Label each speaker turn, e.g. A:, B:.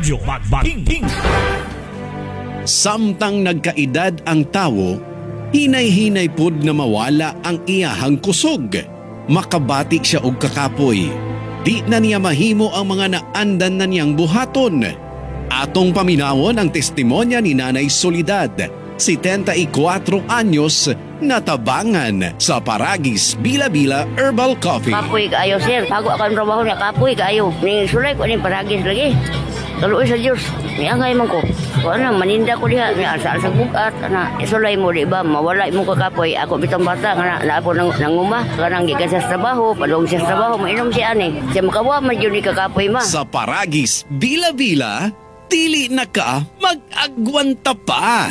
A: Radyo Magbaking.
B: Samtang nagkaedad ang tawo, hinay-hinay pud na mawala ang iyahang kusog. Makabati siya og kakapoy. Di na niya mahimo ang mga naandan na niyang buhaton. Atong paminawon ang testimonya ni Nanay Soledad, 74 anyos, natabangan sa Paragis Bila-Bila Herbal Coffee.
C: Kapoy kaayo, sir. Bago ako ang trabaho niya, kapoy kaayo. Ning sulay ko ning Paragis lagi. Kaluoy sa Diyos. Niangay man ko. Kung ano, maninda ko diha. Asa sa bukat. Isulay mo, di ba? Mawala mo kakapoy. Ako bitang bata. Na ako nanguma. Kanang gikan sa trabaho. Padong siya sa trabaho. Mainom siya ani. Siya makawa man yun ni kakapoy ma.
B: Sa Paragis Bila-Bila, dili na ka mag-agwanta pa.